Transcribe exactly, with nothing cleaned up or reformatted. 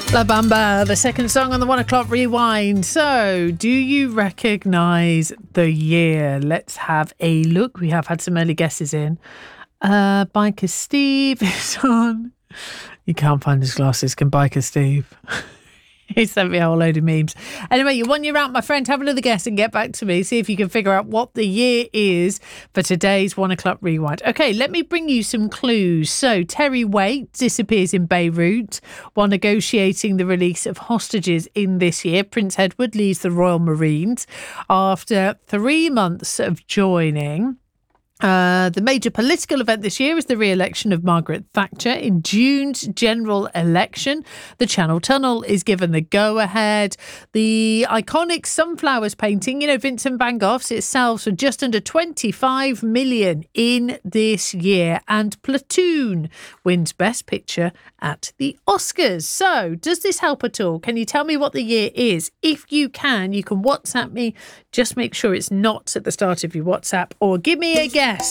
La Bamba, the second song on the one o'clock rewind. So, do you recognise the year? Let's have a look. We have had some early guesses in. Uh, Biker Steve is on. You can't find his glasses, can Biker Steve? He sent me a whole load of memes. Anyway, you one year out, my friend. Have another guess and get back to me. See if you can figure out what the year is for today's one o'clock rewind. Okay, let me bring you some clues. So, Terry Waite disappears in Beirut while negotiating the release of hostages in this year. Prince Edward leaves the Royal Marines after three months of joining. Uh, the major political event this year is the re-election of Margaret Thatcher. In June's general election, the Channel Tunnel is given the go-ahead. The iconic sunflowers painting, you know, Vincent van Gogh's, it sells for just under twenty-five million in this year. And Platoon wins Best Picture at the Oscars. So, does this help at all? Can you tell me what the year is? If you can, you can WhatsApp me. Just make sure it's not at the start of your WhatsApp, or give me a guess